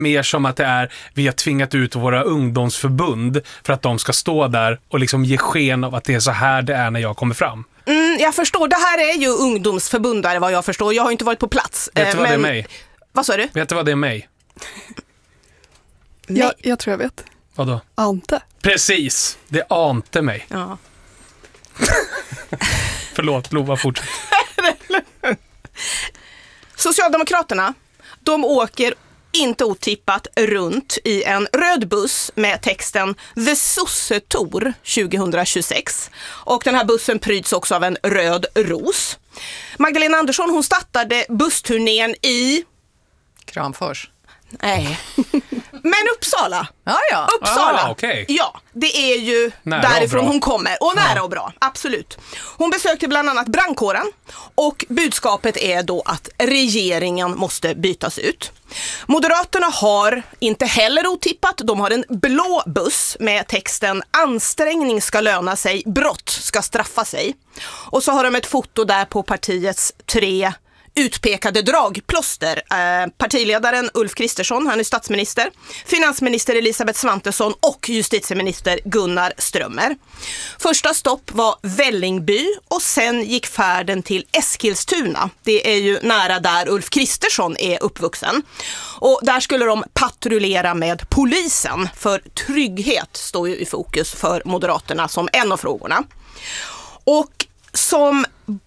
mer som att det är vi har tvingat ut våra ungdomsförbund för att de ska stå där och liksom ge sken av att det är så här det är när jag kommer fram. Jag förstår, det här är ju ungdomsförbundare vad jag förstår. Jag har inte varit på plats. Vet du vad det är mig? Vad sa du? Vet du vad det är mig? Jag tror jag vet. Vadå? Ante. Precis, det ante mig. Ja. Förlåt, Lova, fortsätt. Socialdemokraterna, de åker inte otippat runt i en röd buss med texten The Sosse-Tor 2026. Och den här bussen pryds också av en röd ros. Magdalena Andersson, hon startade bussturnén i... Kramfors. Nej. Men Uppsala. Ja. Uppsala. Okay. Ja, det är ju nära därifrån hon kommer. Och nära och bra, absolut. Hon besökte bland annat brandkåren. Och budskapet är då att regeringen måste bytas ut. Moderaterna har inte heller otippat. De har en blå buss med texten ansträngning ska löna sig, brott ska straffa sig. Och så har de ett foto där på partiets 3 utpekade dragplåster. Partiledaren Ulf Kristersson, han är statsminister, finansminister Elisabeth Svantesson och justitieminister Gunnar Strömmer. Första stopp var Vällingby och sen gick färden till Eskilstuna. Det är ju nära där Ulf Kristersson är uppvuxen. Och där skulle de patrullera med polisen, för trygghet står ju i fokus för Moderaterna som en av frågorna. Och som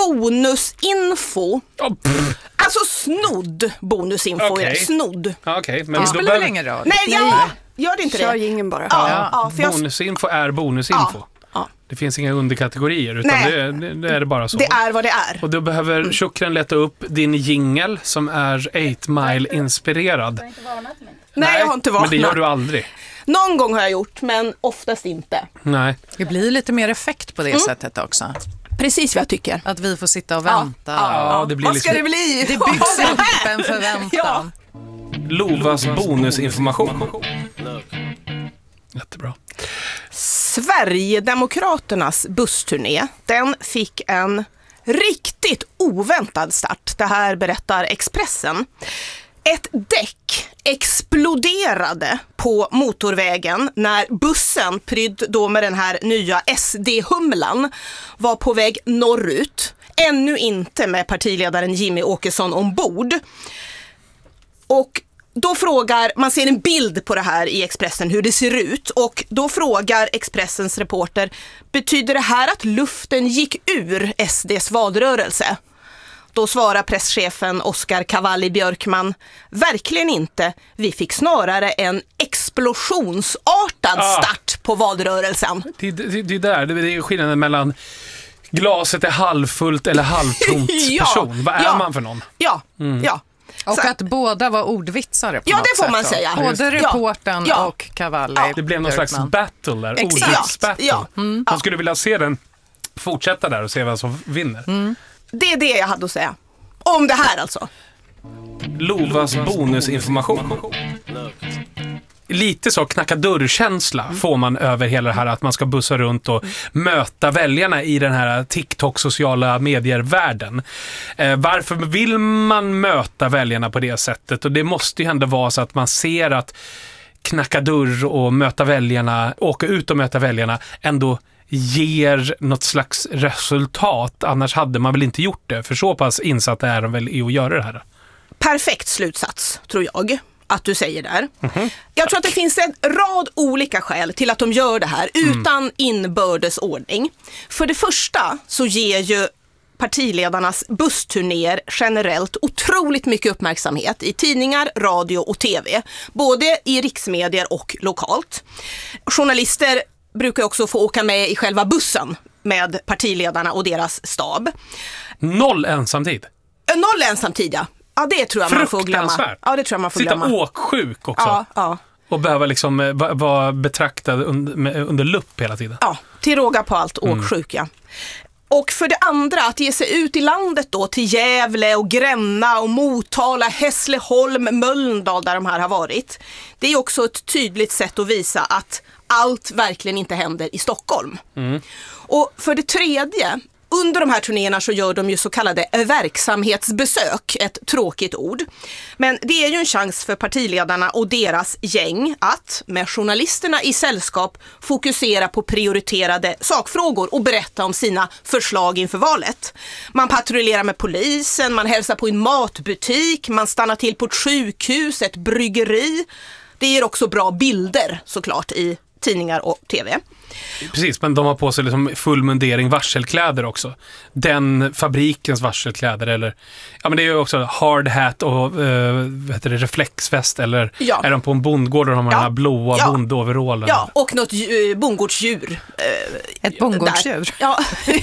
bonusinfo, alltså snodd bonusinfo, Okay. Snodd. Okej, men Det då spelar väl ingen roll? Nej, gör det inte Kör det? ingen bara. Ja, för jag... bonusinfo är bonusinfo. Ja. Det finns inga underkategorier, utan det är det bara så. Det är vad det är. Och då behöver Shukran leta upp din jingle som är 8 Mile-inspirerad. Nej, jag har inte men det gör vaknat. du aldrig. Någon gång har jag gjort, men oftast inte. Nej. Det blir lite mer effekt på det sättet också. Precis vad jag tycker. Att vi får sitta och vänta. Ja, det blir Vad ska det bli? Det byggs upp en förväntan. Lovas bonusinformation. Jättebra. Sverigedemokraternas bussturné, den fick en riktigt oväntad start. Det här berättar Expressen. Ett däck exploderade på motorvägen när bussen, prydd då med den här nya SD-humlan, var på väg norrut. Ännu inte med partiledaren Jimmy Åkesson ombord. Och då frågar, man ser en bild på det här i Expressen hur det ser ut, och då frågar Expressens reporter, betyder det här att luften gick ur SDs valrörelse? Då svarar presschefen Oskar Cavalli-Björkman, verkligen inte. Vi fick snarare en explosionsartad start på valrörelsen. Det är skillnaden mellan glaset är halvfullt eller halvtomt person. Vad är man för någon? Ja. Och Så, att båda var ordvitsare på ja, något det får sätt man då. säga. Både reportern och Cavalli. Det blev någon slags battle där, ordvitsbattle. Ja. Man skulle vilja se den fortsätta där och se vem som vinner. det är det jag hade att säga. Om det här alltså. Lovas bonusinformation. Lite så knacka dörrkänsla får man över hela det här att man ska bussa runt och möta väljarna i den här TikTok-sociala medier-världen. Varför vill man möta väljarna på det sättet? Och det måste ju ändå vara så att man ser att knacka dörr och möta väljarna, åka ut och möta väljarna ändå ger något slags resultat. Annars hade man väl inte gjort det. För så pass insatt är de väl i att göra det här. Perfekt slutsats, tror jag, att du säger där. Jag tror att det finns en rad olika skäl till att de gör det här utan inbördes ordning. För det första så ger ju partiledarnas bussturnéer generellt otroligt mycket uppmärksamhet i tidningar, radio och tv. Både i riksmedier och lokalt. Journalister brukar också få åka med i själva bussen med partiledarna och deras stab. 0 ensamtid. 0 ensamtid, ja. Ja, det tror jag man får glömma. Ja, det tror jag man får glömma. Sitta åksjuk också. Ja. Och behöva liksom vara betraktad under lupp hela tiden. Ja, till råga på allt åksjuka. Och för det andra, att ge sig ut i landet då till Gävle och Gränna och Motala, Hässleholm, Mölndal där de här har varit. Det är också ett tydligt sätt att visa att allt verkligen inte händer i Stockholm. Och för det tredje, under de här turnéerna så gör de ju så kallade verksamhetsbesök, ett tråkigt ord. Men det är ju en chans för partiledarna och deras gäng att med journalisterna i sällskap fokusera på prioriterade sakfrågor och berätta om sina förslag inför valet. Man patrullerar med polisen, man hälsar på en matbutik, man stannar till på ett sjukhus, ett bryggeri. Det ger också bra bilder såklart i tidningar och tv. Precis, men de har på sig liksom full mundering varselkläder också. Den fabrikens varselkläder, eller ja, men det är ju också hard hat och reflexväst, eller är de på en bondgård och de har den här blåa bondoverålen? Ja, och något bondgårdsdjur. Ett bondgårdsdjur? Ja.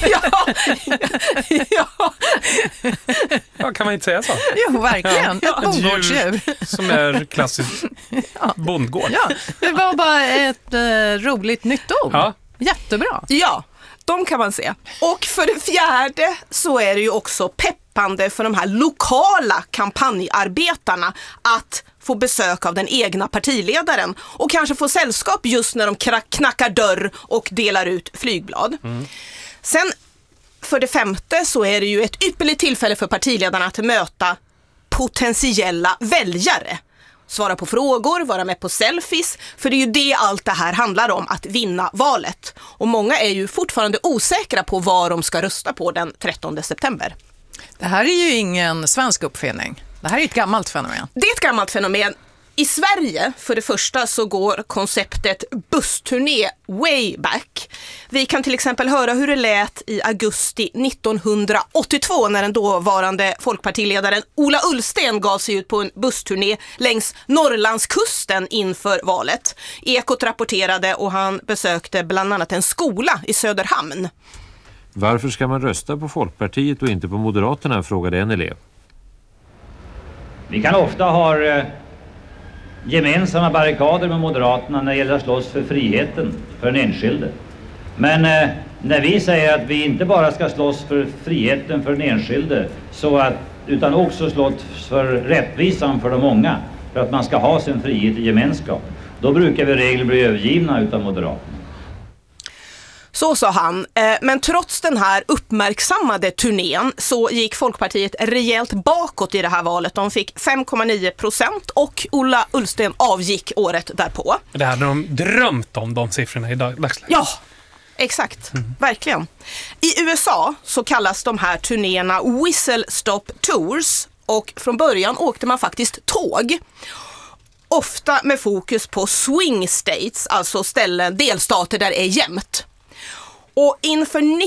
Ja, kan man inte säga så? Jo, verkligen. Ett bondgårdsdjur. Som är klassiskt bondgård. Ja, det var bara ett roligt nytt ord. Ja. Jättebra. Ja, de kan man se. Och för det fjärde så är det ju också peppande för de här lokala kampanjarbetarna att få besök av den egna partiledaren och kanske få sällskap just när de knackar dörr och delar ut flygblad. Sen för det femte så är det ju ett ypperligt tillfälle för partiledarna att möta potentiella väljare. Svara på frågor, vara med på selfies, för det är ju det allt det här handlar om, att vinna valet. Och många är ju fortfarande osäkra på vad de ska rösta på den 13 september. Det här är ju ingen svensk uppfinning. Det här är ett gammalt fenomen. Det är ett gammalt fenomen. I Sverige, för det första, så går konceptet bussturné way back. Vi kan till exempel höra hur det lät i augusti 1982 när den dåvarande folkpartiledaren Ola Ullsten gav sig ut på en bussturné längs Norrlandskusten inför valet. Ekot rapporterade och han besökte bland annat en skola i Söderhamn. Varför ska man rösta på Folkpartiet och inte på Moderaterna, frågade en elev. Vi kan ofta ha gemensamma barrikader med Moderaterna när det gäller att slåss för friheten för den enskilde. Men när vi säger att vi inte bara ska slåss för friheten för den enskilde utan också slåss för rättvisan för de många, för att man ska ha sin frihet i gemenskap, då brukar vi i regel bli övergivna utav Moderaterna. Så sa han, men trots den här uppmärksammade turnén så gick Folkpartiet rejält bakåt i det här valet. De fick 5,9% och Ola Ullsten avgick året därpå. Det hade de drömt om, de siffrorna i dagsläget. Ja, exakt. Verkligen. I USA så kallas de här turnéerna Whistle Stop Tours och från början åkte man faktiskt tåg. Ofta med fokus på swing states, alltså delstater där det är jämnt. Och inför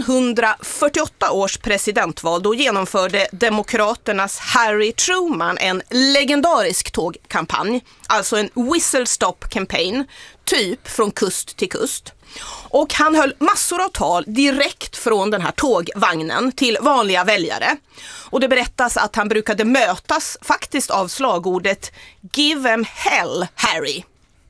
1948 års presidentval då genomförde demokraternas Harry Truman en legendarisk tågkampanj, alltså en whistle stop campaign, typ från kust till kust. Och han höll massor av tal direkt från den här tågvagnen till vanliga väljare. Och det berättas att han brukade mötas faktiskt av slagordet "Give 'em hell, Harry".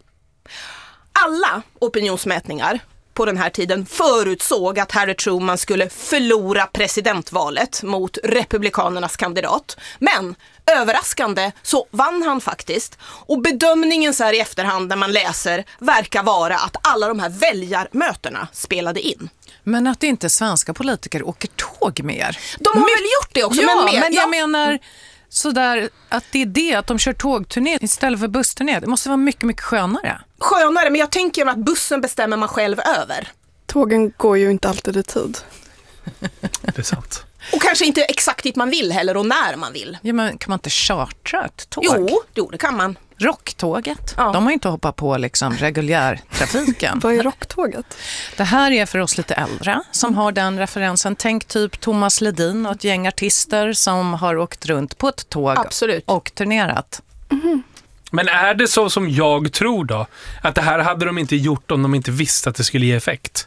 Alla opinionsmätningar på den här tiden förutsåg att Harry Truman skulle förlora presidentvalet mot republikanernas kandidat. Men överraskande så vann han faktiskt. Och bedömningen så här i efterhand när man läser verkar vara att alla de här väljarmötena spelade in. Men att inte svenska politiker åker tåg mer. De har väl gjort det också. Ja, men jag menar sådär att det är att de kör tågturné istället för bussturné. Det måste vara mycket, mycket skönare. Skönare, men jag tänker att bussen bestämmer man själv över. Tågen går ju inte alltid i tid. Det är sant. Och kanske inte exakt dit man vill heller och när man vill. Ja, men kan man inte chartra ett tåg? Jo, det kan man. Rocktåget. Ja. De har inte hoppat på liksom reguljärtrafiken. Vad är rocktåget? Det här är för oss lite äldre som har den referensen. Tänk typ Thomas Ledin och ett gäng artister som har åkt runt på ett tåg. Absolut. Och turnerat. Mm. Men är det så som jag tror då? Att det här hade de inte gjort om de inte visste att det skulle ge effekt?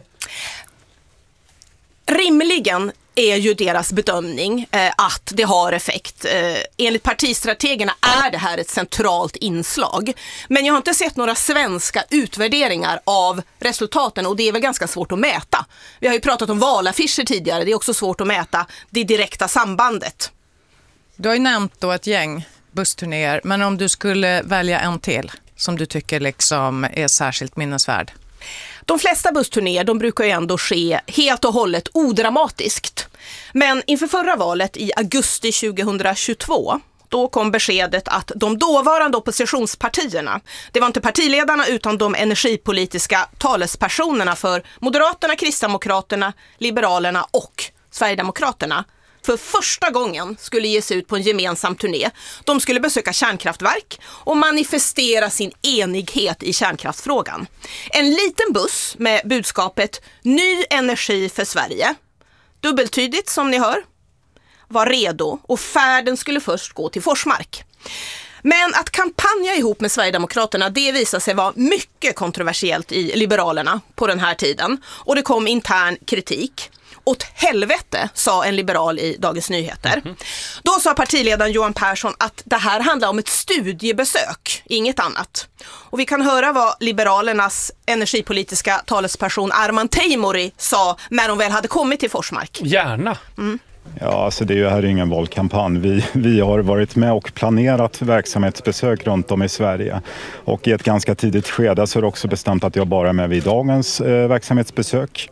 Rimligen är ju deras bedömning att det har effekt. Enligt partistrategerna är det här ett centralt inslag. Men jag har inte sett några svenska utvärderingar av resultaten och det är väl ganska svårt att mäta. Vi har ju pratat om valaffischer tidigare, det är också svårt att mäta det direkta sambandet. Du har ju nämnt då ett gäng bussturnéer, men om du skulle välja en till som du tycker liksom är särskilt minnesvärd? De flesta bussturnéer de brukar ju ändå ske helt och hållet odramatiskt. Men inför förra valet i augusti 2022 då kom beskedet att de dåvarande oppositionspartierna, det var inte partiledarna utan de energipolitiska talespersonerna för Moderaterna, Kristdemokraterna, Liberalerna och Sverigedemokraterna för första gången skulle ge sig ut på en gemensam turné. De skulle besöka kärnkraftverk och manifestera sin enighet i kärnkraftsfrågan. En liten buss med budskapet Ny energi för Sverige, dubbeltydigt som ni hör, var redo och färden skulle först gå till Forsmark. Men att kampanja ihop med Sverigedemokraterna, det visade sig vara mycket kontroversiellt i Liberalerna på den här tiden. Och det kom intern kritik. Åt helvete, sa en liberal i Dagens Nyheter. Då sa partiledaren Johan Persson att det här handlar om ett studiebesök, inget annat. Och vi kan höra vad Liberalernas energipolitiska talesperson Arman Teimouri sa när de väl hade kommit till Forsmark. Gärna. Ja, alltså det här är ingen valkampanj. Vi har varit med och planerat verksamhetsbesök runt om i Sverige. Och i ett ganska tidigt skede så är det också bestämt att jag bara är med vid dagens verksamhetsbesök.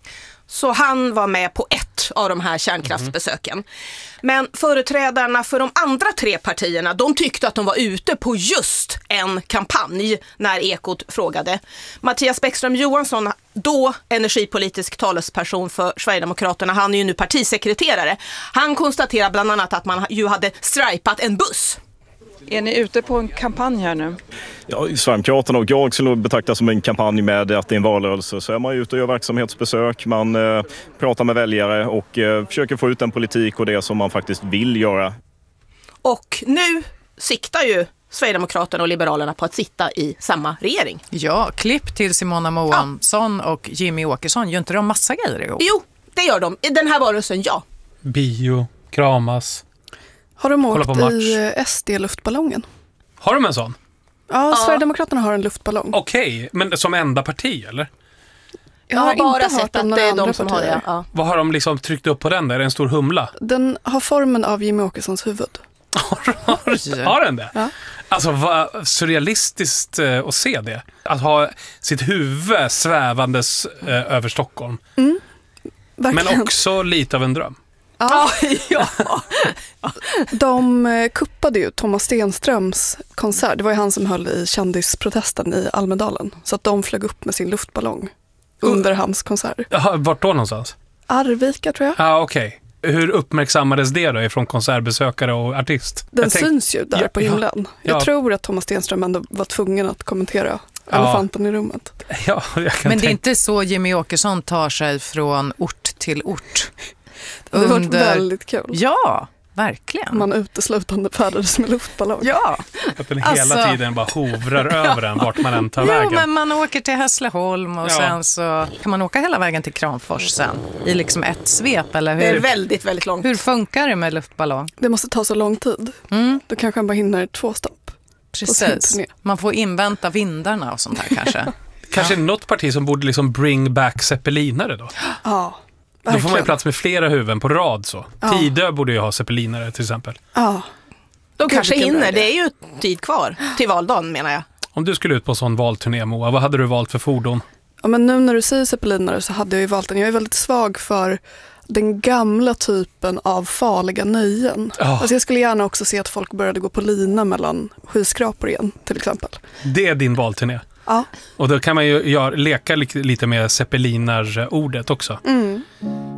Så han var med på ett av de här kärnkraftsbesöken. Men företrädarna för de andra 3 partierna, de tyckte att de var ute på just en kampanj när Ekot frågade. Mattias Bäckström Johansson, då energipolitisk talesperson för Sverigedemokraterna, han är ju nu partisekreterare. Han konstaterar bland annat att man ju hade stripat en buss. Är ni ute på en kampanj här nu? Ja, Sverigedemokraterna och jag skulle betrakta som en kampanj med att det är en valrörelse. Så är man ute och gör verksamhetsbesök, man pratar med väljare och försöker få ut en politik och det som man faktiskt vill göra. Och nu siktar ju Sverigedemokraterna och Liberalerna på att sitta i samma regering. Ja, klipp till Simona Moansson och Jimmy Åkesson. Gör inte de massa grejer ihop? Jo, det gör de. I den här valrörelsen, ja. Bio, kramas. Har de Kolla på åkt match. i SD-luftballongen? Har de en sån? Ja, Sverigedemokraterna har en luftballong. Okej, men som enda parti eller? Jag har bara inte sett hört om att några det är andra de som har partier. det. Ja. Vad har de liksom tryckt upp på den där? Är det en stor humla? Den har formen av Jimmy Åkessons huvud. Har den det? Ja. Alltså vad surrealistiskt att se det. Att ha sitt huvud svävandes över Stockholm. Verkligen. Men också lite av en dröm. Ja. De kuppade ju Thomas Stenströms konsert. Det var ju han som höll i kändisprotesten i Almedalen. Så att de flög upp med sin luftballong under hans konsert. Jaha, vart då någonstans? Arvika tror jag. Ja, okej. Hur uppmärksammades det då ifrån konsertbesökare och artist? Den syns ju där på himlen. Ja. Jag tror att Thomas Stenström ändå var tvungen att kommentera elefanten i rummet. Ja, jag kan Men det är inte så Jimmy Åkesson tar sig från ort till ort. Det har varit väldigt kul. Ja, verkligen. Man uteslutande färdades med luftballong. Ja. Att den hela tiden bara hovrar över en vart man än tar vägen. Jo, men man åker till Hässleholm och sen så kan man åka hela vägen till Kramfors sen i liksom ett svep, eller hur? Det är väldigt, väldigt långt. Hur funkar det med luftballong? Det måste ta så lång tid. Då kanske man bara hinner 2 stopp. Precis. Man får invänta vindarna och sånt här kanske. Kanske något parti som borde liksom bring back zeppelinare då. Ja, Då får man ju plats med flera huvuden på rad så. Ja. Tidö borde ju ha zeppelinare till exempel. Ja. De kanske vilken bra hinner. idé. Det är ju tid kvar till valdagen menar jag. Om du skulle ut på en sån valturné, Moa, vad hade du valt för fordon? Ja, men nu när du säger zeppelinare så hade jag ju valt den. Jag är väldigt svag för den gamla typen av farliga nöjen. Alltså jag skulle gärna också se att folk började gå på lina mellan skyskrapor igen, till exempel. Det är din valturné. Ja. Och då kan man ju leka lite med zeppelinar-ordet också.